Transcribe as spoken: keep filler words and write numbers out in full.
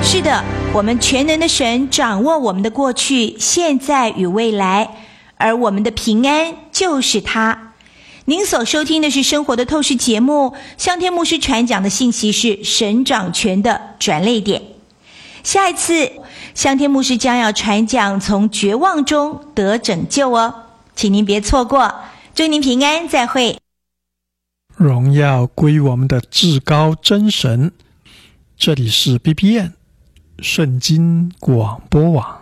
是的，我们全能的神掌握我们的过去、现在与未来，而我们的平安就是他。您所收听的是生活的透视节目，向天牧师传讲的信息是神掌权的转捩点。下一次向天牧师将要传讲从绝望中得拯救哦，请您别错过。祝您平安，再会。 荣耀归我们的至高真神。这里是 B B N 圣经广播网。